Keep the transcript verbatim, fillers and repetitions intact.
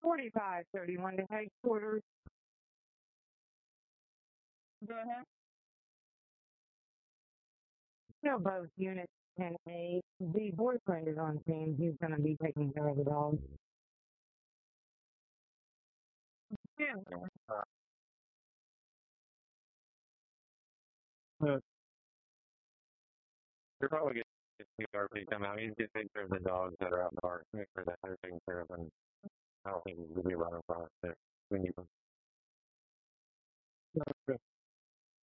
forty-five thirty-one to headquarters. Go ahead. No, both units ten A. The boyfriend is on scene. He's going to be taking care of the dog. Yeah. Uh, you're probably getting the R P come out. He's getting take care of the dogs that are out in the park. Make sure that they're taken care of, and I don't think he's going to be running across there. We need them.